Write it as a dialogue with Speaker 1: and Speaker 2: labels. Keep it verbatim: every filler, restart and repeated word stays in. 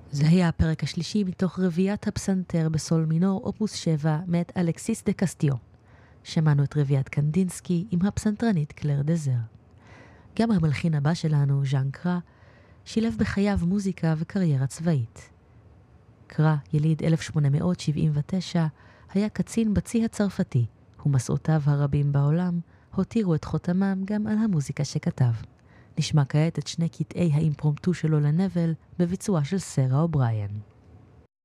Speaker 1: זה היה הפרק השלישי מתוך רביעת הפסנתר בסול מינור אופוס שבע מאת אלכסיס דה קסטיו. שמענו את רביעת קנדינסקי עם הפסנתרנית קלר דזר. גם המלחין הבא שלנו, ז'אן קרא, שילב בחייו מוזיקה וקריירה צבאית. קרא, יליד אלף שמונה מאות שבעים ותשע, היה קצין בצי הצרפתי, ומסעותיו הרבים בעולם הותירו את חותמם גם על המוזיקה שכתב. נשמע כעת את שני קטעי האימפרומטו שלו לנבל בביצועה של סרה אובריין.